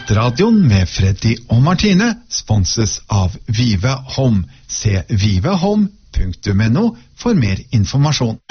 Nettradioen med Freddy og Martine sponses av Vive Home. Se viveholm.no for mer informasjon.